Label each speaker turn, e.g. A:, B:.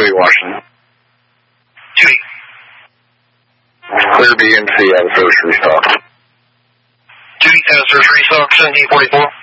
A: Dewey, Washington.
B: Dewey.
A: Clear BNC, have a first restock.
B: Dewey has first restock, 1744.